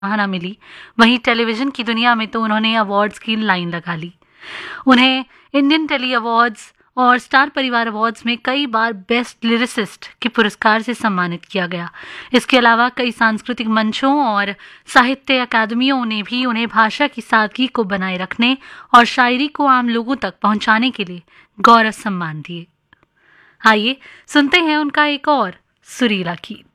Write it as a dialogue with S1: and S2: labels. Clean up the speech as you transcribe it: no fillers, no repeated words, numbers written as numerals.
S1: सराहना मिली, वहीं टेलीविजन की दुनिया में तो उन्होंने अवार्ड्स की लाइन लगा ली। उन्हें इंडियन टेली अवार्ड्स और स्टार परिवार अवार्ड्स में कई बार बेस्ट लिरिसिस्ट के पुरस्कार से सम्मानित किया गया। इसके अलावा कई सांस्कृतिक मंचों और साहित्य अकादमियों ने भी उन्हें भाषा की सादगी को बनाए रखने और शायरी को आम लोगों तक पहुंचाने के लिए गौरव सम्मान दिए। आइए सुनते हैं उनका एक और सुरीला गीत।